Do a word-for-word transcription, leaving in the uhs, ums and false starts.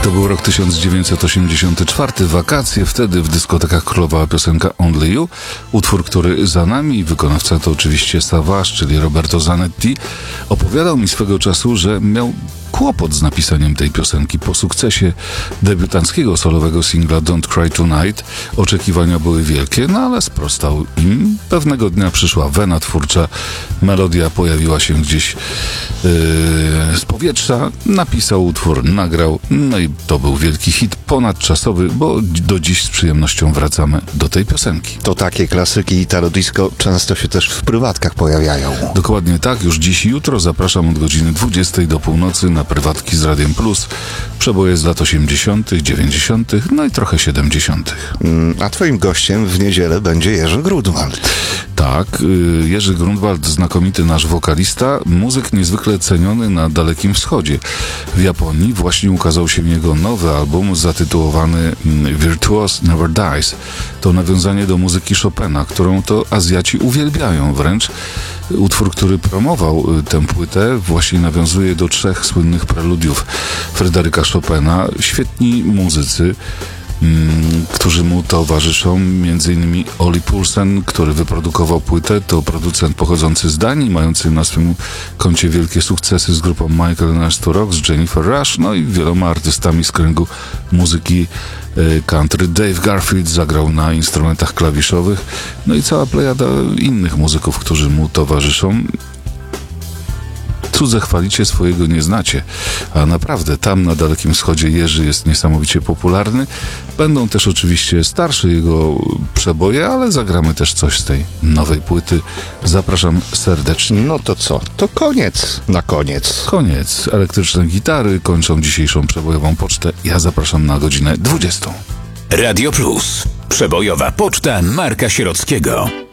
To był rok tysiąc dziewięćset osiemdziesiąty czwarty, wakacje, wtedy w dyskotekach królowała piosenka Only You, utwór, który za nami, wykonawca to oczywiście Savage, czyli Roberto Zanetti. Opowiadał mi swego czasu, że miał kłopot z napisaniem tej piosenki. Po sukcesie debiutanckiego solowego singla Don't Cry Tonight oczekiwania były wielkie, no ale sprostał im. Pewnego dnia przyszła wena twórcza, melodia pojawiła się gdzieś yy, z powietrza, napisał utwór, nagrał, no i to był wielki hit ponadczasowy, bo do dziś z przyjemnością wracamy do tej piosenki. To takie klasyki Italo Disco często się też w prywatkach pojawiają. Dokładnie tak, już dziś i jutro zapraszam od godziny dwudziestej do północy na prywatki z Radiem Plus. Przeboje z lat osiemdziesiątych, dziewięćdziesiątych, no i trochę siedemdziesiątych. Mm, a twoim gościem w niedzielę będzie Jerzy Grunwald. Tak, Jerzy Grunwald, znakomity nasz wokalista, muzyk niezwykle ceniony na Dalekim Wschodzie. W Japonii właśnie ukazał się jego nowy album zatytułowany Virtuos Never Dies. To nawiązanie do muzyki Chopina, którą to Azjaci uwielbiają wręcz. Utwór, który promował tę płytę, właśnie nawiązuje do trzech słynnych preludiów Fryderyka Chopina. Świetni muzycy, Mm, którzy mu towarzyszą, między innymi Oli Poulsen, który wyprodukował płytę, to producent pochodzący z Danii, mający na swym koncie wielkie sukcesy z grupą Michael Nash to Rock, z Jennifer Rush, no i wieloma artystami z kręgu muzyki e, country. Dave Garfield zagrał na instrumentach klawiszowych, no i cała plejada innych muzyków, którzy mu towarzyszą. Cudze chwalicie, swojego nie znacie, a naprawdę tam na Dalekim Wschodzie Jerzy jest niesamowicie popularny. Będą też oczywiście starsze jego przeboje, ale zagramy też coś z tej nowej płyty. Zapraszam serdecznie. No to co? To koniec na koniec. Koniec. Elektryczne gitary kończą dzisiejszą przebojową pocztę. Ja zapraszam na godzinę dwudziestą. Radio Plus. Przebojowa poczta Marka Sierockiego.